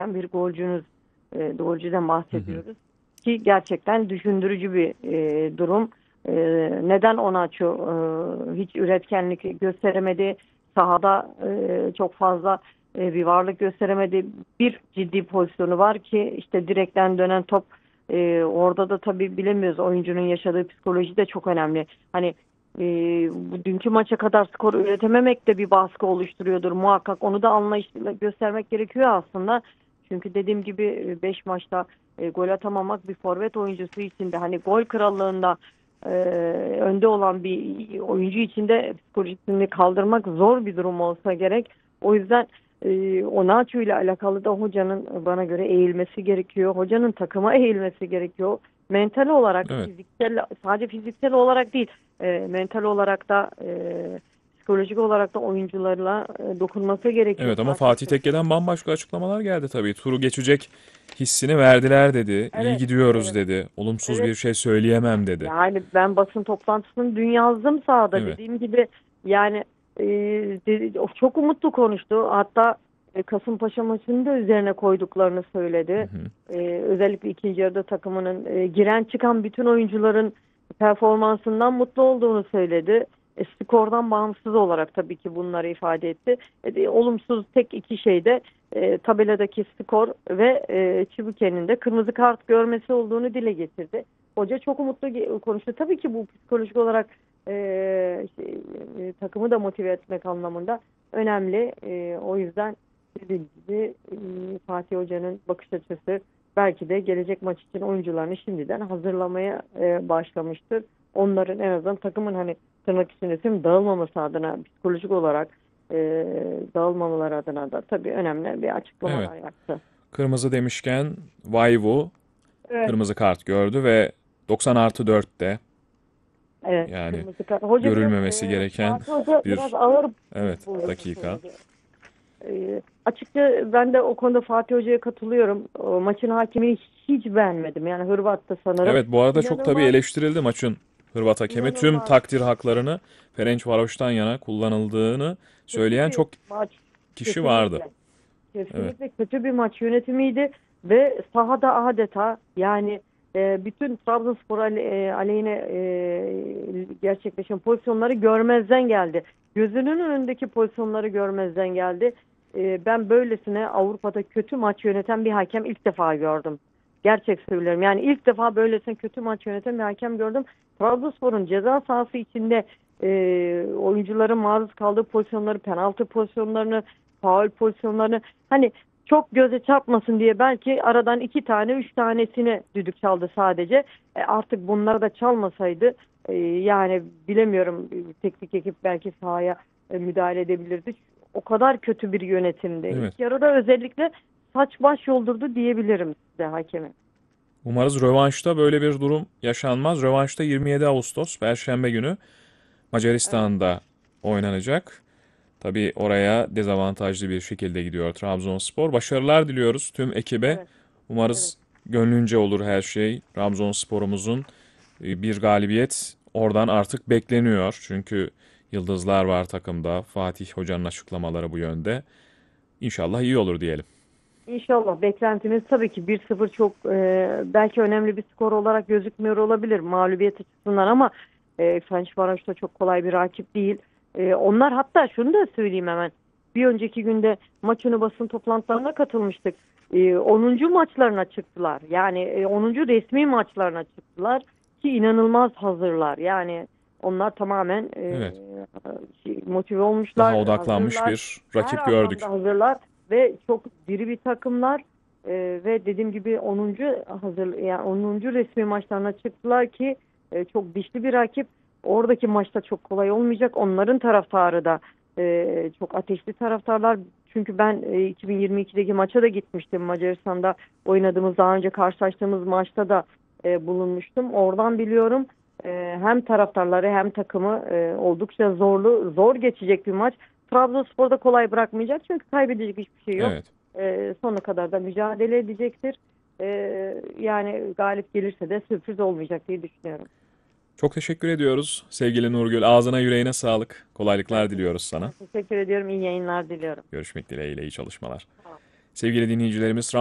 bir golcünüz, golcüden Hı hı. bahsediyoruz. Ki gerçekten düşündürücü bir durum. Neden Onaçu hiç üretkenlik gösteremedi? Sahada çok fazla bir varlık gösteremedi. Bir ciddi pozisyonu var ki işte direkten dönen top, orada da tabii bilemiyoruz. Oyuncunun yaşadığı psikoloji de çok önemli. Hani e, bu dünkü maça kadar skor üretememek de bir baskı oluşturuyordur muhakkak. Onu da anlayışla göstermek gerekiyor aslında. Çünkü dediğim gibi 5 maçta gol atamamak bir forvet oyuncusu için de hani gol krallığında e, önde olan bir oyuncu için de psikolojisini kaldırmak zor bir durum olsa gerek. O yüzden Onaçu ile alakalı da hocanın bana göre eğilmesi gerekiyor. Hocanın takıma eğilmesi gerekiyor. Mental olarak, Evet. fiziksel, sadece fiziksel olarak değil, mental olarak da psikolojik olarak da oyuncularla dokunması gerekiyor. Evet ama Fatih Fatih Tekke. Tekke'den bambaşka açıklamalar geldi tabii. Turu geçecek hissini verdiler dedi. İyi Evet, gidiyoruz evet, dedi. Olumsuz evet. bir şey söyleyemem dedi. Yani ben basın toplantısını dün yazdım sahada. Evet. Dediğim gibi yani e, çok umutlu konuştu. Hatta Kasımpaşa maçını da üzerine koyduklarını Hı söyledi. hı. Özellikle ikinci yarıda takımının giren çıkan bütün oyuncuların performansından mutlu olduğunu söyledi. Skordan bağımsız olarak tabii ki bunları ifade etti. Olumsuz tek iki şey de tabeladaki skor ve Çibuke'nin de kırmızı kart görmesi olduğunu dile getirdi. Hoca çok umutlu konuştu. Tabii ki bu psikolojik olarak takımı da motive etmek anlamında önemli. O yüzden dediğim gibi Fatih Hoca'nın bakış açısı belki de gelecek maç için oyuncularını şimdiden hazırlamaya başlamıştır. Onların en azından takımın hani tırnak içinde söyleyeyim, dağılmaması adına psikolojik olarak e, dağılmamaları adına da tabii önemli bir Evet. açıklamalar yaptı. Kırmızı demişken Vayvu Evet. kırmızı kart gördü ve 90+4'te Evet, yani kırmızı kart. Hoca biraz görülmemesi gereken Fatih Hoca biraz bir ağır evet bulduğunu dakika. söyledi. Açıkça ben de o konuda Fatih Hoca'ya katılıyorum. O maçın hakemini hiç beğenmedim. Yani Hırvat'ta sanırım. Evet bu arada çok tabii İnanılmaz, eleştirildi maçın Hırvat hakemi. Tüm inanılmaz. takdir haklarını Ferencvaros'tan yana kullanıldığını Kötü söyleyen bir çok maç. kişi vardı. Kesinlikle. Evet. Kesinlikle kötü bir maç yönetimiydi ve sahada adeta yani bütün Trabzonspor aleyhine gerçekleşen pozisyonları görmezden geldi. Gözünün önündeki pozisyonları görmezden geldi. Ben böylesine Avrupa'da kötü maç yöneten bir hakem ilk defa gördüm. Gerçek söylüyorum. Yani ilk defa böylesine kötü maç yöneten bir hakem gördüm. Trabzonspor'un ceza sahası içinde oyuncuların maruz kaldığı pozisyonları, penaltı pozisyonlarını, faul pozisyonlarını hani çok göze çarpmasın diye belki aradan iki tane, üç tanesini düdük çaldı sadece. Artık bunları da çalmasaydı yani bilemiyorum, teknik ekip belki sahaya müdahale edebilirdi. O kadar kötü bir yönetimdi. Evet. İlk yarıda özellikle saç baş yoldurdu diyebilirim size hakeme. Umarız rövanşta böyle bir durum yaşanmaz. Rövanşta 27 Ağustos Perşembe günü Evet, Macaristan'da oynanacak. Tabii oraya dezavantajlı bir şekilde gidiyor Trabzonspor. Başarılar diliyoruz tüm ekibe. evet, evet. Umarız gönlünce olur her şey. Trabzonspor'umuzun bir galibiyet oradan artık bekleniyor. Çünkü yıldızlar var takımda. Fatih Hoca'nın açıklamaları bu yönde. İnşallah iyi olur diyelim. İnşallah beklentimiz tabii ki 1-0 çok belki önemli bir skor olarak gözükmüyor olabilir mağlubiyet açısından ama Fenerbahçe da çok kolay bir rakip değil. Onlar hatta şunu da söyleyeyim hemen. Bir önceki günde maç önü basın toplantılarına katılmıştık. 10. maçlarına çıktılar. Yani 10. resmi maçlarına çıktılar ki inanılmaz hazırlar. Yani onlar tamamen Evet. motive Daha olmuşlar, odaklanmış hazırlar. bir Her rakip anlamda gördük. hazırlar ve çok diri bir takımlar. Ve dediğim gibi 10. resmi maçlarına çıktılar ki çok dişli bir rakip. Oradaki maçta çok kolay olmayacak. Onların taraftarı da çok ateşli taraftarlar. Çünkü ben 2022'deki maça da gitmiştim. Macaristan'da oynadığımız, daha önce karşılaştığımız maçta da bulunmuştum. Oradan biliyorum. Hem taraftarları hem takımı oldukça zor geçecek bir maç. Trabzonspor'da kolay bırakmayacak çünkü kaybedecek hiçbir şey yok. Evet. Sonuna kadar da mücadele edecektir. Yani galip gelirse de sürpriz olmayacak diye düşünüyorum. Çok teşekkür ediyoruz sevgili Nurgül. Ağzına yüreğine sağlık. Ben, Kolaylıklar te- diliyoruz sana. ben teşekkür ediyorum. İyi yayınlar diliyorum. Görüşmek dileğiyle iyi çalışmalar. Tamam. Sevgili dinleyicilerimiz,